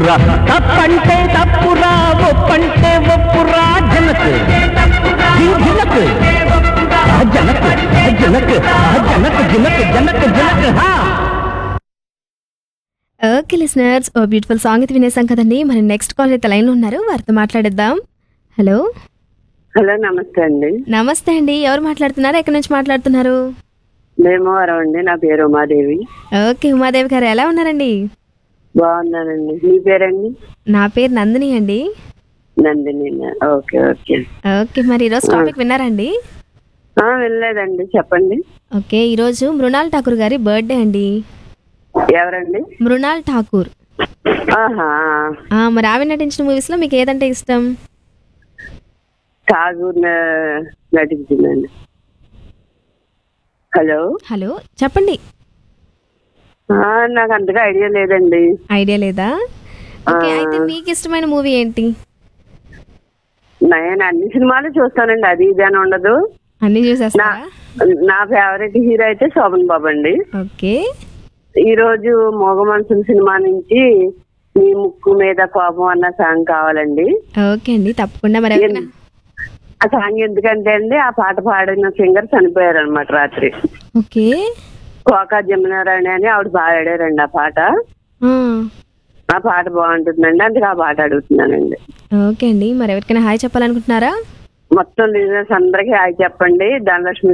తప్పురా తప్పంటే తప్పురా ఒప్పంటే ఒప్పురా జనక్ జనక్ జనక్ జనక్ జనక్ జనక్ జనక్ జనక్ హా. ఓకే లిసనర్స్, ఓ బ్యూటిఫుల్ సాంగ్ అయితే వినేసాం కదండి. మరి నెక్స్ట్ కాల్ అయితే లైన్లో ఉన్నారు, వారితో మాట్లాడేద్దాం. హలో హలో, నమస్తే అండి. నమస్తే అండి, ఎవరు మాట్లాడుతున్నారు, ఎక్కడి నుంచి మాట్లాడుతున్నారు? భీమవరం అండి, నా పేరు ఉమాదేవి. ఓకే ఉమాదేవి గారు, ఎలా ఉన్నారండి? బాగున్నానండి. మీ పేరండి? నా పేరు నందిని అండి. నందిని. Okay okay. ఓకే, మరి ఈరోజు టాపిక్ విన్నారండి? వెళ్ళలేదండి, చెప్పండి. ఓకే, ఈరోజు మృణాల్ ఠాకూర్ గారి బర్త్డే అండి. ఎవరండి? మృణాల్ ఠాకూర్. ఆహా. మరి ఆవిడ నటించిన మూవీస్ లో మీకు ఏదంటే ఇష్టం? ఠాగూర్ నటించిందండి. హలో హలో చెప్పండి. నాకు అంతగా ఐడియా లేదండి. ఐడియా లేదా? ఓకే, అయితే మీకు ఇష్టమైన మూవీ ఏంటి? నేను అన్ని సినిమాలు చూస్తానండి, అది ఇది అని ఉండదు. అన్ని చూసేస్తా. నా ఫేవరెట్ హీరో అయితే శోభన్ బాబు అండి. ఓకే, ఈ రోజు మోగ మనసుల సినిమా నుంచి నీ ముక్కు మీద కోపం అన్న సాంగ్ కావాలండి. ఓకే అండి, తప్పకుండా. మరి ఆ సాంగ్ ఎందుకంటే అండి, ఆ పాట పాడిన సింగర్ చనిపోయారు అనమాట రాత్రి. ఓకే, కోకా జమునారాణి అని ఆవిడ పాడారండి ఆ పాట. ఆ పాట బాగుంటుందండి, అందుకే ఆ పాట అడుగుతున్నానండి. ఓకే అండి, మరి ఎవరికైనా హాయ్ చెప్పాలనుకుంటున్నారా? మొత్తం లిజనర్స్ అందరికీ హాయ్ చెప్పండి. ధనలక్ష్మి